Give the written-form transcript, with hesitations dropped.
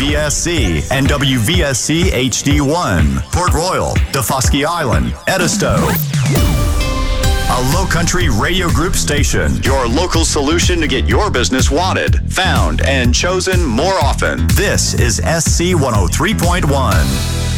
WVSC and WVSC HD1, Port Royal, Daufuskie Island, Edisto. A Low Country Radio Group station, your local solution to get your business wanted, found, and chosen more often. This is SC 103.1.